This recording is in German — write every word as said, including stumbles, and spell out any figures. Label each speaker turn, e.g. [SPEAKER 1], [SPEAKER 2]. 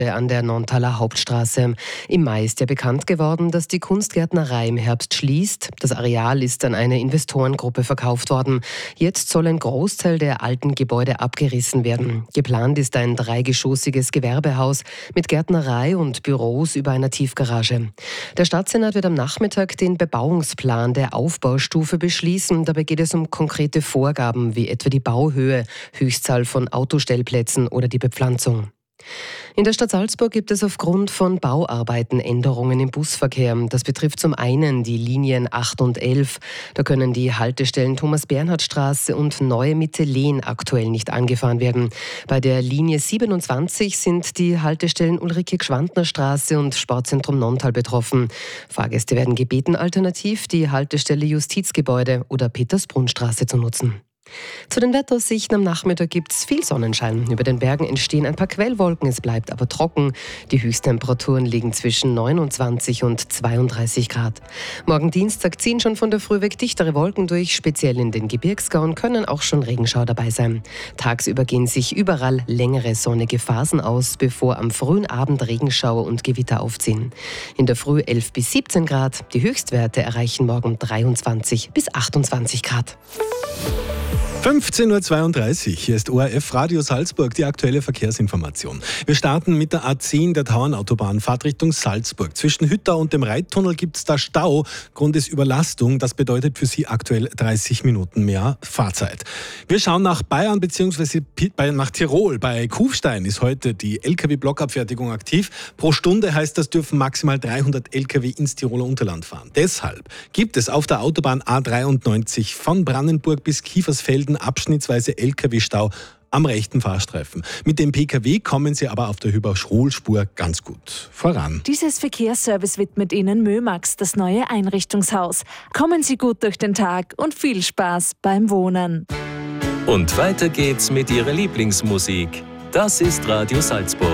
[SPEAKER 1] an der Nonntaler Hauptstraße. Im Mai ist ja bekannt geworden, dass die Kunstgärtnerei im Herbst schließt. Das Areal ist an eine Investorengruppe verkauft worden. Jetzt soll ein Großteil der alten Gebäude abgerissen werden. Geplant ist ein dreigeschossiges Gewerbehaus mit Gärtnerei und Büros über einer Tiefgarage. Der Stadtsenat wird am Nachmittag den Bebauungsplan der Aufbaustufe beschließen. Dabei geht es um konkrete Vorgaben wie etwa die Bauhöhe, Höchstzahl von Autostellplätzen oder die Bepflanzung. In der Stadt Salzburg gibt es aufgrund von Bauarbeiten Änderungen im Busverkehr. Das betrifft zum einen die Linien acht und elf. Da können die Haltestellen Thomas-Bernhard-Straße und Neue Mitte-Lehn aktuell nicht angefahren werden. Bei der Linie siebenundzwanzig sind die Haltestellen Ulrike-Gschwandner-Straße und Sportzentrum Nonntal betroffen. Fahrgäste werden gebeten, alternativ die Haltestelle Justizgebäude oder Petersbrunn-Straße zu nutzen. Zu den Wetteraussichten am Nachmittag gibt es viel Sonnenschein. Über den Bergen entstehen ein paar Quellwolken, es bleibt aber trocken. Die Höchsttemperaturen liegen zwischen neunundzwanzig und zweiunddreißig Grad. Morgen Dienstag ziehen schon von der Früh weg dichtere Wolken durch. Speziell in den Gebirgsgauen können auch schon Regenschauer dabei sein. Tagsüber gehen sich überall längere sonnige Phasen aus, bevor am frühen Abend Regenschauer und Gewitter aufziehen. In der Früh elf bis siebzehn Grad. Die Höchstwerte erreichen morgen dreiundzwanzig bis achtundzwanzig Grad.
[SPEAKER 2] fünfzehn Uhr zweiunddreißig, hier ist O R F Radio Salzburg, die aktuelle Verkehrsinformation. Wir starten mit der A zehn der Tauernautobahn, Fahrtrichtung Salzburg. Zwischen Hüttau und dem Reittunnel gibt es da Stau. Grund ist Überlastung, das bedeutet für Sie aktuell dreißig Minuten mehr Fahrzeit. Wir schauen nach Bayern bzw. nach Tirol. Bei Kufstein ist heute die L K W-Blockabfertigung aktiv. Pro Stunde heißt das, dürfen maximal dreihundert L K W ins Tiroler Unterland fahren. Deshalb gibt es auf der Autobahn A dreiundneunzig von Brandenburg bis Kiefersfelden abschnittsweise L K W-Stau am rechten Fahrstreifen. Mit dem P K W kommen Sie aber auf der Überholspur ganz gut voran.
[SPEAKER 3] Dieses Verkehrsservice widmet Ihnen Mömax, das neue Einrichtungshaus. Kommen Sie gut durch den Tag und viel Spaß beim Wohnen.
[SPEAKER 4] Und weiter geht's mit Ihrer Lieblingsmusik. Das ist Radio Salzburg.